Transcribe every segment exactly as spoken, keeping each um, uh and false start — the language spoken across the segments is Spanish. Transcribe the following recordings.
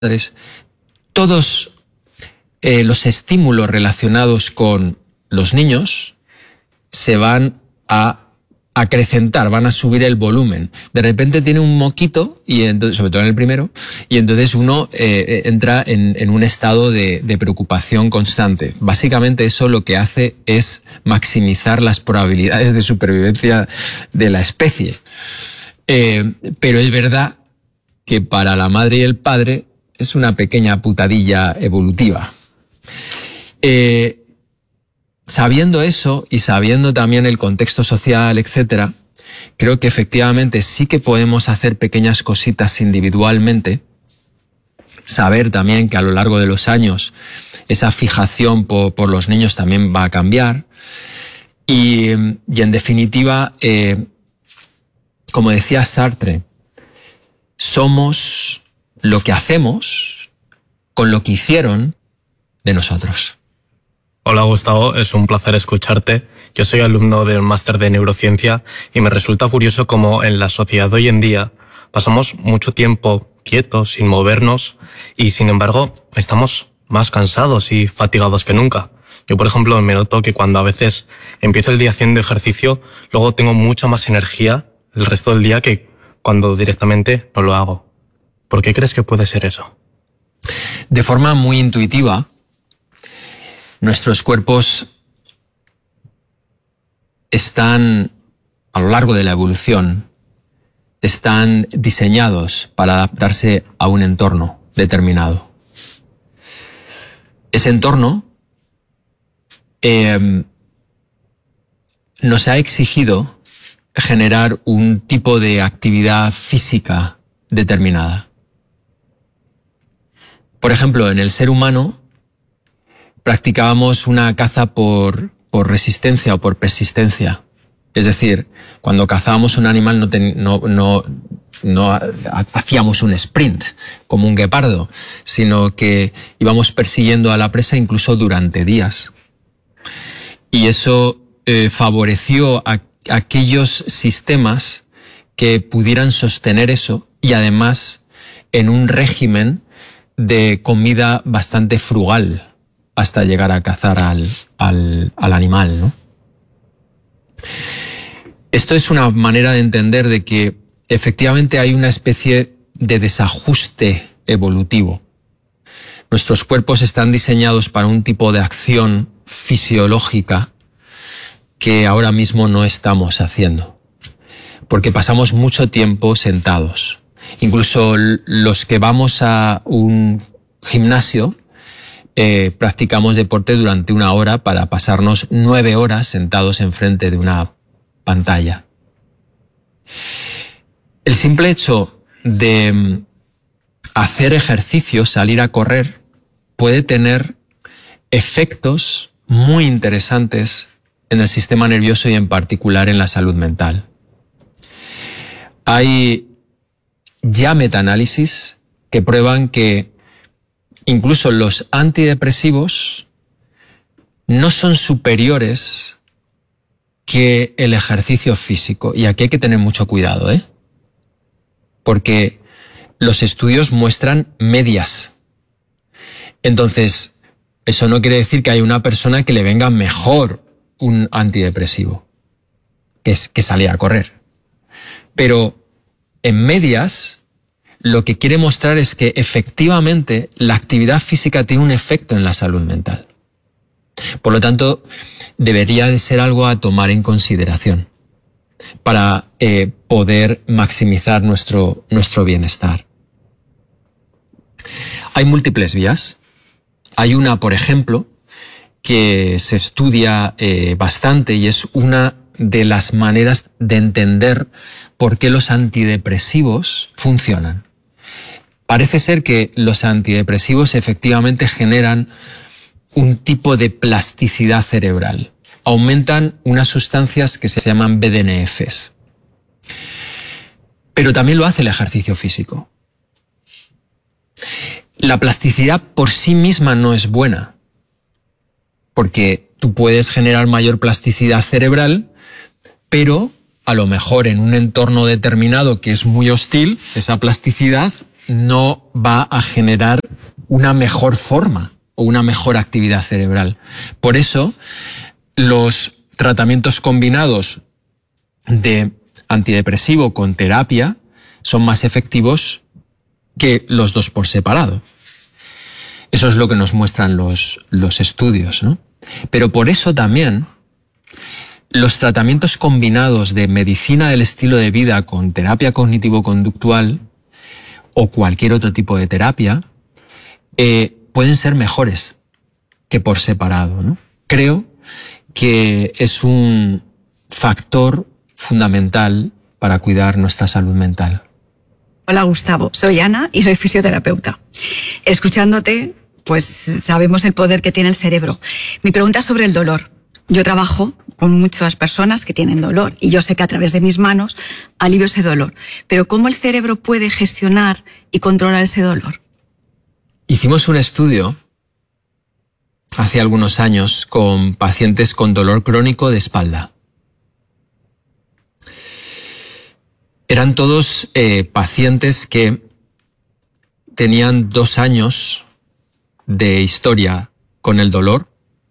padres, todos eh, los estímulos relacionados con los niños se van a acrecentar, van a subir el volumen. De repente tiene un moquito, y entonces, sobre todo en el primero, y entonces uno eh, entra en, en un estado de, de preocupación constante. Básicamente eso lo que hace es maximizar las probabilidades de supervivencia de la especie. Eh, pero es verdad que para la madre y el padre es una pequeña putadilla evolutiva. Eh, Sabiendo eso y sabiendo también el contexto social, etcétera, creo que efectivamente sí que podemos hacer pequeñas cositas individualmente. Saber también que a lo largo de los años esa fijación por, por los niños también va a cambiar. Y, y en definitiva, eh, como decía Sartre, somos lo que hacemos con lo que hicieron de nosotros. Hola Gustavo, es un placer escucharte. Yo soy alumno del máster de neurociencia y me resulta curioso cómo en la sociedad de hoy en día pasamos mucho tiempo quietos, sin movernos, y sin embargo estamos más cansados y fatigados que nunca. Yo, por ejemplo, me noto que cuando a veces empiezo el día haciendo ejercicio, luego tengo mucha más energía el resto del día que cuando directamente no lo hago. ¿Por qué crees que puede ser eso? De forma muy intuitiva, nuestros cuerpos están, a lo largo de la evolución, están diseñados para adaptarse a un entorno determinado. Ese entorno eh, nos ha exigido generar un tipo de actividad física determinada. Por ejemplo, en el ser humano, practicábamos una caza por, por resistencia o por persistencia. Es decir, cuando cazábamos un animal no, ten, no, no, no hacíamos un sprint como un guepardo, sino que íbamos persiguiendo a la presa incluso durante días. Y eso eh, favoreció a, a aquellos sistemas que pudieran sostener eso, y además en un régimen de comida bastante frugal, hasta llegar a cazar al, al, al animal, ¿no? Esto es una manera de entender de que efectivamente hay una especie de desajuste evolutivo. Nuestros cuerpos están diseñados para un tipo de acción fisiológica que ahora mismo no estamos haciendo, porque pasamos mucho tiempo sentados. Incluso los que vamos a un gimnasio Eh, practicamos deporte durante una hora para pasarnos nueve horas sentados enfrente de una pantalla. El simple hecho de hacer ejercicio, salir a correr, puede tener efectos muy interesantes en el sistema nervioso y en particular en la salud mental. Hay ya metaanálisis que prueban que incluso los antidepresivos no son superiores que el ejercicio físico. Y aquí hay que tener mucho cuidado, ¿eh? Porque los estudios muestran medias. Entonces, eso no quiere decir que haya una persona que le venga mejor un antidepresivo, que es que salir a correr. Pero en medias, lo que quiere mostrar es que efectivamente la actividad física tiene un efecto en la salud mental. Por lo tanto, debería de ser algo a tomar en consideración para eh, poder maximizar nuestro, nuestro bienestar. Hay múltiples vías. Hay una, por ejemplo, que se estudia eh, bastante y es una de las maneras de entender por qué los antidepresivos funcionan. Parece ser que los antidepresivos efectivamente generan un tipo de plasticidad cerebral. Aumentan unas sustancias que se llaman B D N Fs. Pero también lo hace el ejercicio físico. La plasticidad por sí misma no es buena, porque tú puedes generar mayor plasticidad cerebral, pero a lo mejor en un entorno determinado que es muy hostil, esa plasticidad no va a generar una mejor forma o una mejor actividad cerebral. Por eso, los tratamientos combinados de antidepresivo con terapia son más efectivos que los dos por separado. Eso es lo que nos muestran los, los estudios, ¿no? Pero por eso también los tratamientos combinados de medicina del estilo de vida con terapia cognitivo-conductual o cualquier otro tipo de terapia eh, pueden ser mejores que por separado, ¿no? Creo que es un factor fundamental para cuidar nuestra salud mental. Hola Gustavo, soy Ana y soy fisioterapeuta. Escuchándote, pues sabemos el poder que tiene el cerebro. Mi pregunta es sobre el dolor. Yo trabajo con muchas personas que tienen dolor y yo sé que a través de mis manos alivio ese dolor. Pero ¿cómo el cerebro puede gestionar y controlar ese dolor? Hicimos un estudio hace algunos años con pacientes con dolor crónico de espalda. Eran todos eh, pacientes que tenían dos años de historia con el dolor,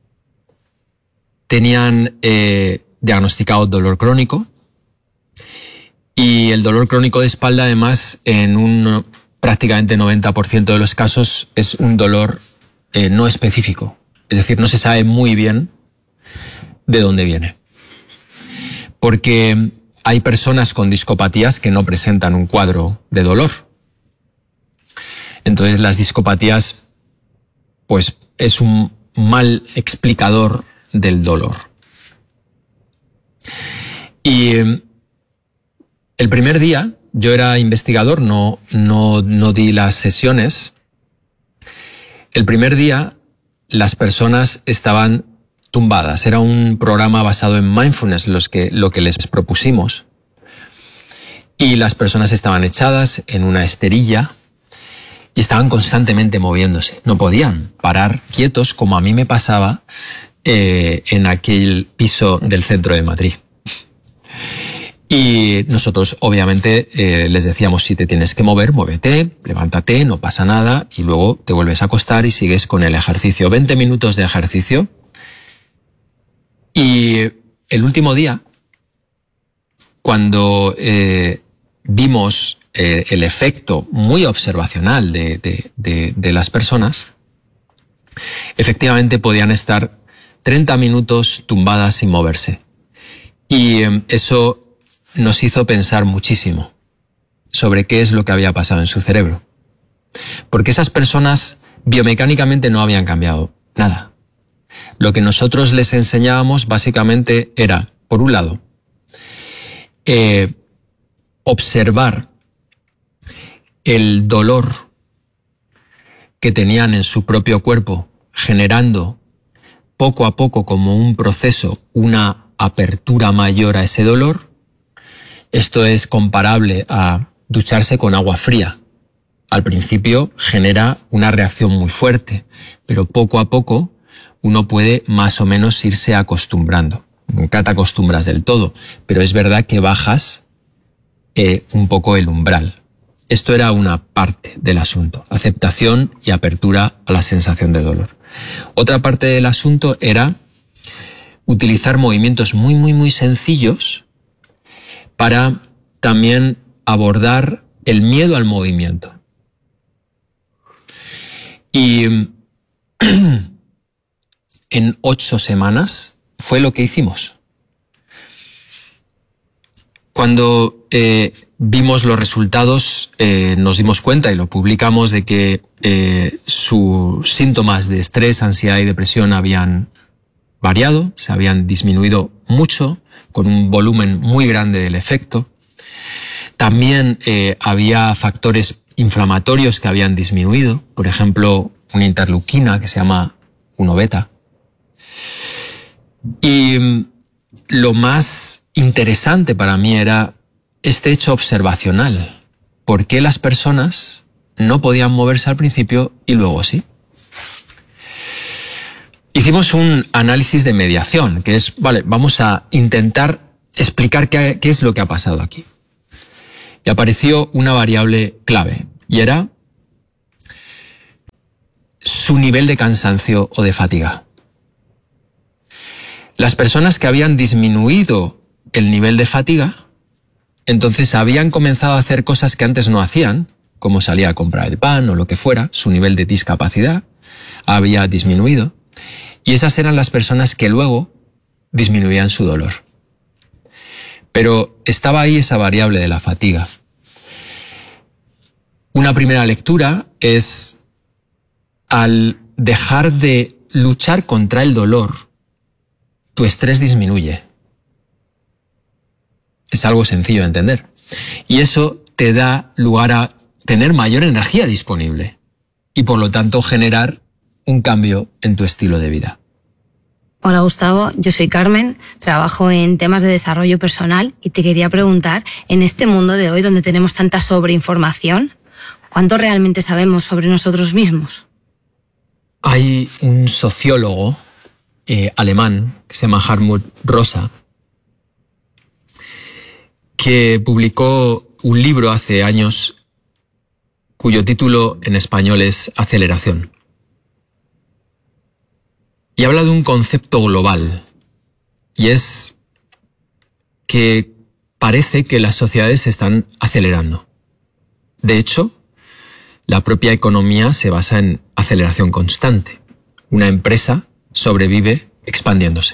tenían eh, diagnosticado dolor crónico y el dolor crónico de espalda además en un prácticamente noventa por ciento de los casos es un dolor eh, no específico, es decir, no se sabe muy bien de dónde viene. Porque hay personas con discopatías que no presentan un cuadro de dolor. Entonces las discopatías, pues, es un mal explicador del dolor. Y eh, el primer día, yo era investigador, no, no, no di las sesiones. El primer día, las personas estaban tumbadas. Era un programa basado en mindfulness, los que, lo que les propusimos. Y las personas estaban echadas en una esterilla y estaban constantemente moviéndose. No podían parar quietos como a mí me pasaba eh, en aquel piso del centro de Madrid. Y nosotros, obviamente, eh, les decíamos, si te tienes que mover, muévete, levántate, no pasa nada, y luego te vuelves a acostar y sigues con el ejercicio. veinte minutos de ejercicio. Y el último día, cuando eh, vimos eh, el efecto muy observacional de, de, de, de las personas, efectivamente podían estar treinta minutos tumbadas sin moverse. Y eh, eso nos hizo pensar muchísimo sobre qué es lo que había pasado en su cerebro. Porque esas personas biomecánicamente no habían cambiado nada. Lo que nosotros les enseñábamos básicamente era, por un lado, eh, observar el dolor que tenían en su propio cuerpo, generando poco a poco como un proceso, una apertura mayor a ese dolor. Esto es comparable a ducharse con agua fría. Al principio genera una reacción muy fuerte, pero poco a poco uno puede más o menos irse acostumbrando. Nunca te acostumbras del todo, pero es verdad que bajas eh, un poco el umbral. Esto era una parte del asunto, aceptación y apertura a la sensación de dolor. Otra parte del asunto era utilizar movimientos muy, muy, muy sencillos para también abordar el miedo al movimiento. Y en ocho semanas fue lo que hicimos. Cuando eh, vimos los resultados, eh, nos dimos cuenta y lo publicamos de que eh, sus síntomas de estrés, ansiedad y depresión habían variado, se habían disminuido mucho, con un volumen muy grande del efecto. También eh, había factores inflamatorios que habían disminuido, por ejemplo, una interleuquina que se llama uno beta. Y lo más interesante para mí era este hecho observacional. ¿Por qué las personas no podían moverse al principio y luego sí? Hicimos un análisis de mediación, que es, vale, vamos a intentar explicar qué, qué es lo que ha pasado aquí. Y apareció una variable clave. y era su nivel de cansancio o de fatiga. Las personas que habían disminuido el nivel de fatiga, entonces habían comenzado a hacer cosas que antes no hacían, como salir a comprar el pan o lo que fuera, su nivel de discapacidad había disminuido, y esas eran las personas que luego disminuían su dolor. Pero estaba ahí esa variable de la fatiga. Una primera lectura es, al dejar de luchar contra el dolor, tu estrés disminuye. Es algo sencillo de entender. Y eso te da lugar a tener mayor energía disponible y por lo tanto generar un cambio en tu estilo de vida. Hola Gustavo, yo soy Carmen, trabajo en temas de desarrollo personal y te quería preguntar, en este mundo de hoy donde tenemos tanta sobreinformación, ¿cuánto realmente sabemos sobre nosotros mismos? Hay un sociólogo eh, alemán que se llama Hartmut Rosa, que publicó un libro hace años cuyo título en español es Aceleración. Y habla de un concepto global, y es que parece que las sociedades se están acelerando. De hecho, la propia economía se basa en aceleración constante. Una empresa sobrevive expandiéndose.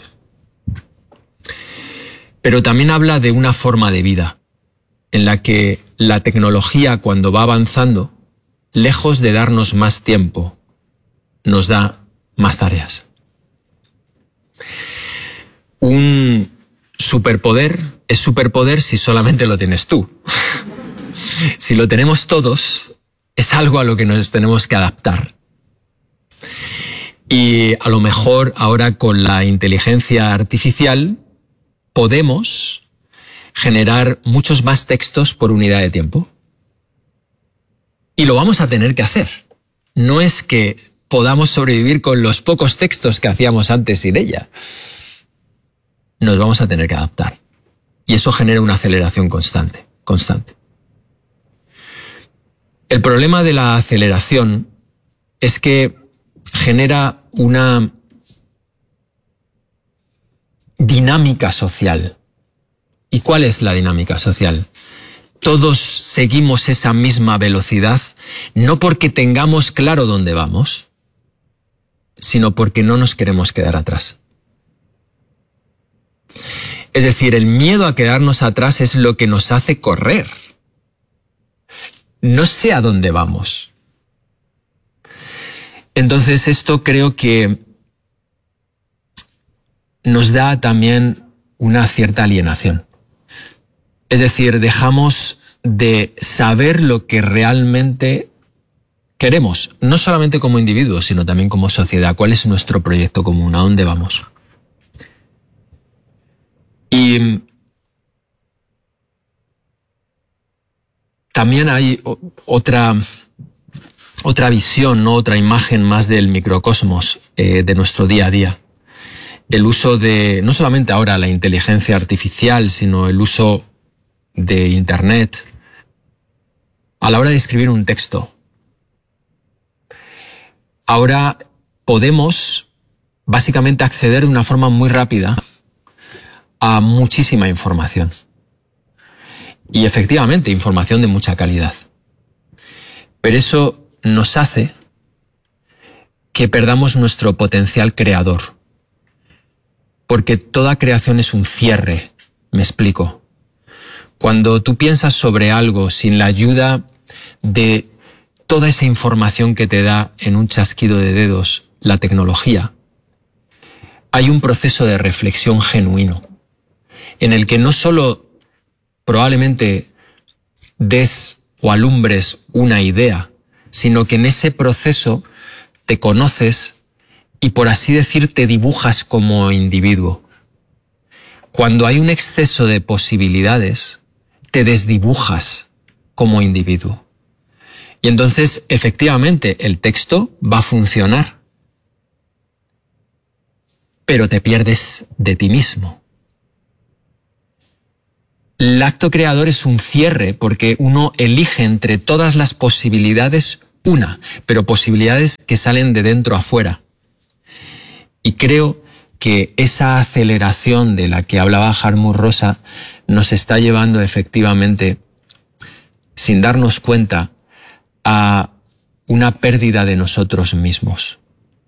Pero también habla de una forma de vida en la que la tecnología, cuando va avanzando, lejos de darnos más tiempo, nos da más tareas. Un superpoder es superpoder si solamente lo tienes tú. Si lo tenemos todos, es algo a lo que nos tenemos que adaptar. Y a lo mejor ahora con la inteligencia artificial podemos generar muchos más textos por unidad de tiempo. Y lo vamos a tener que hacer. No es que podamos sobrevivir con los pocos textos que hacíamos antes sin ella. Nos vamos a tener que adaptar. Y eso genera una aceleración constante, constante. El problema de la aceleración es que genera una dinámica social. ¿Y cuál es la dinámica social? Todos seguimos esa misma velocidad, no porque tengamos claro dónde vamos, sino porque no nos queremos quedar atrás. Es decir, el miedo a quedarnos atrás es lo que nos hace correr. No sé a dónde vamos. Entonces esto creo que nos da también una cierta alienación. Es decir, dejamos de saber lo que realmente queremos, no solamente como individuos, sino también como sociedad. ¿Cuál es nuestro proyecto común? ¿A dónde vamos? Y también hay otra, otra visión, ¿no? Otra imagen más del microcosmos eh, de nuestro día a día. El uso de, no solamente ahora la inteligencia artificial, sino el uso de Internet a la hora de escribir un texto. Ahora podemos básicamente acceder de una forma muy rápida a muchísima información. Y efectivamente, información de mucha calidad. Pero eso nos hace que perdamos nuestro potencial creador. Porque toda creación es un cierre, me explico. Cuando tú piensas sobre algo sin la ayuda de toda esa información que te da en un chasquido de dedos la tecnología, hay un proceso de reflexión genuino en el que no solo probablemente des o alumbres una idea, sino que en ese proceso te conoces y, por así decir, te dibujas como individuo. Cuando hay un exceso de posibilidades, te desdibujas como individuo. Y entonces, efectivamente, el texto va a funcionar, pero te pierdes de ti mismo. el acto creador es un cierre porque uno elige entre todas las posibilidades una, pero posibilidades que salen de dentro a fuera. Y creo que esa aceleración de la que hablaba Hartmut Rosa nos está llevando efectivamente, sin darnos cuenta, a una pérdida de nosotros mismos.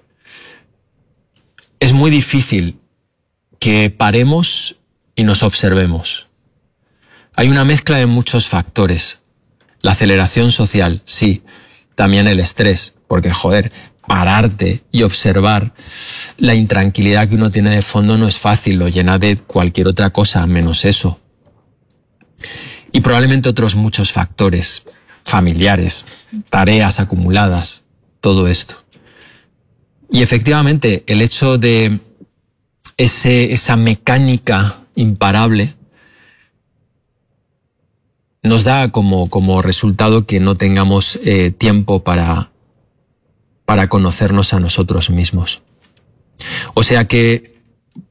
Es muy difícil que paremos y nos observemos. Hay una mezcla de muchos factores. La aceleración social, sí. También el estrés, porque, joder, pararte y observar la intranquilidad que uno tiene de fondo no es fácil, lo llena de cualquier otra cosa menos eso. Y probablemente otros muchos factores familiares, tareas acumuladas, todo esto. Y efectivamente, el hecho de ese, esa mecánica imparable nos da como, como resultado que no tengamos eh, tiempo para, para conocernos a nosotros mismos. O sea que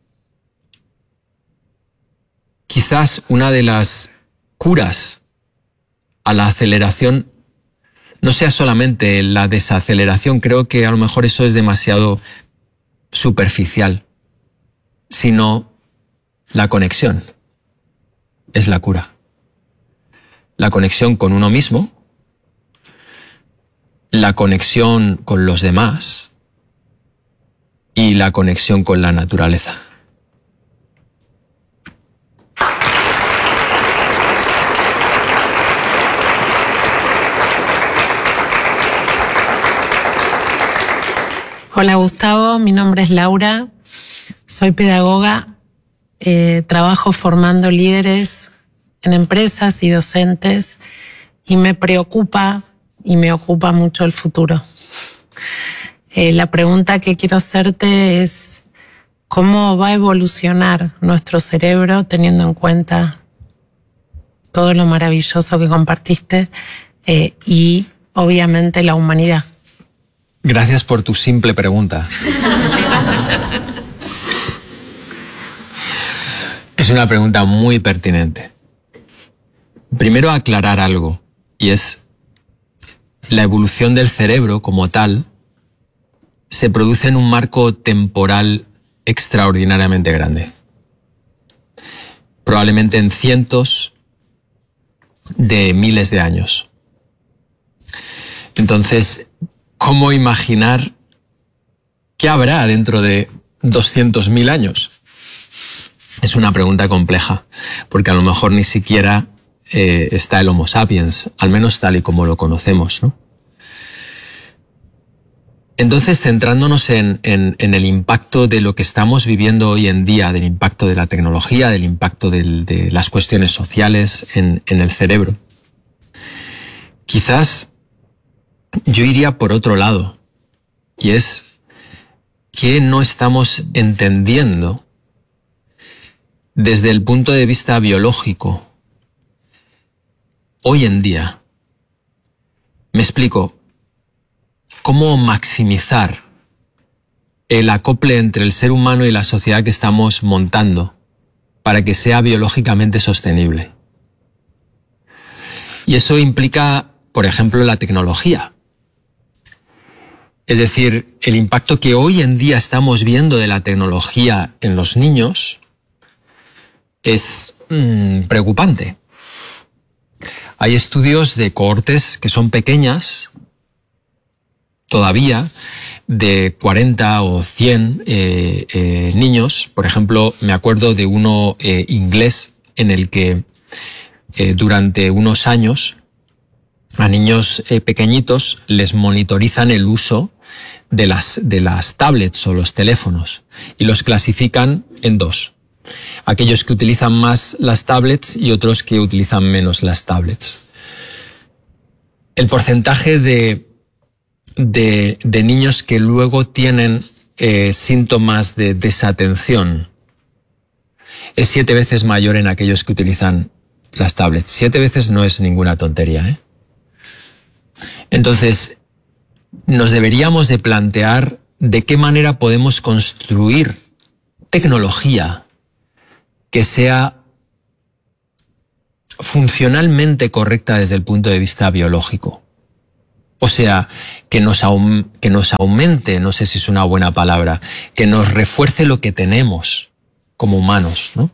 quizás una de las curas a la aceleración no sea solamente la desaceleración, creo que a lo mejor eso es demasiado superficial, sino la conexión es la cura. La conexión con uno mismo, la conexión con los demás y la conexión con la naturaleza. Hola Gustavo, mi nombre es Laura, soy pedagoga, eh, trabajo formando líderes en empresas y docentes y me preocupa y me ocupa mucho el futuro. Eh, la pregunta que quiero hacerte es ¿cómo va a evolucionar nuestro cerebro teniendo en cuenta todo lo maravilloso que compartiste eh, y obviamente la humanidad? Gracias por tu simple pregunta. Es una pregunta muy pertinente. Primero aclarar algo, y es la evolución del cerebro como tal se produce en un marco temporal extraordinariamente grande. Probablemente en cientos de miles de años. Entonces, ¿cómo imaginar qué habrá dentro de doscientos mil años? Es una pregunta compleja, porque a lo mejor ni siquiera eh, está el Homo sapiens, al menos tal y como lo conocemos, ¿no? Entonces, centrándonos en, en, en el impacto de lo que estamos viviendo hoy en día, del impacto de la tecnología, del impacto del, de las cuestiones sociales en, en el cerebro, quizás yo iría por otro lado, y es que no estamos entendiendo desde el punto de vista biológico hoy en día. Me explico. ¿Cómo maximizar el acople entre el ser humano y la sociedad que estamos montando para que sea biológicamente sostenible? Y eso implica, por ejemplo, la tecnología. Es decir, el impacto que hoy en día estamos viendo de la tecnología en los niños es mmm, preocupante. Hay estudios de cohortes que son pequeñas, todavía, de cuarenta o cien eh, eh, niños. Por ejemplo, me acuerdo de uno eh, inglés en el que eh, durante unos años a niños eh, pequeñitos les monitorizan el uso de las, de las tablets o los teléfonos y los clasifican en dos. Aquellos que utilizan más las tablets y otros que utilizan menos las tablets. El porcentaje de, de, de niños que luego tienen eh, síntomas de desatención es siete veces mayor en aquellos que utilizan las tablets. Siete veces no es ninguna tontería, ¿eh? Entonces, nos deberíamos de plantear de qué manera podemos construir tecnología que sea funcionalmente correcta desde el punto de vista biológico. O sea, que nos, aum- que nos aumente, no sé si es una buena palabra, que nos refuerce lo que tenemos como humanos, ¿no?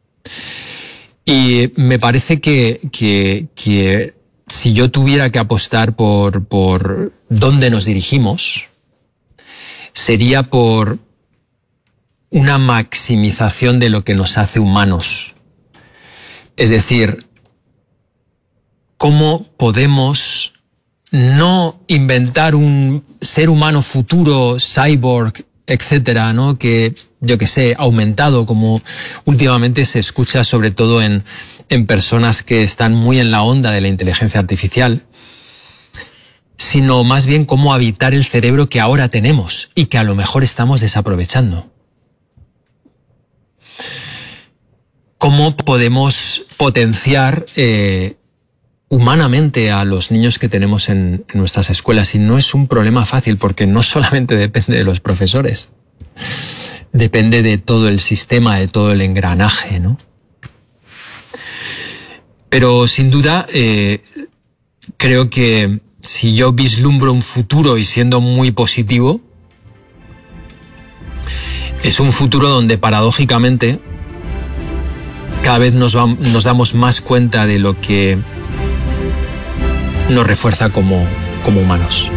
Y me parece que, que, que si yo tuviera que apostar por, por dónde nos dirigimos, sería por una maximización de lo que nos hace humanos. Es decir, cómo podemos no inventar un ser humano futuro, cyborg, etcétera, ¿no? Que, yo que sé, aumentado, como últimamente se escucha sobre todo en, en personas que están muy en la onda de la inteligencia artificial, sino más bien cómo habitar el cerebro que ahora tenemos y que a lo mejor estamos desaprovechando. Cómo podemos potenciar eh, humanamente a los niños que tenemos en, en nuestras escuelas. Y no es un problema fácil, porque no solamente depende de los profesores, depende de todo el sistema, de todo el engranaje, ¿no? Pero sin duda, eh, creo que si yo vislumbro un futuro, y siendo muy positivo, es un futuro donde paradójicamente cada vez nos, va, nos damos más cuenta de lo que nos refuerza como, como humanos.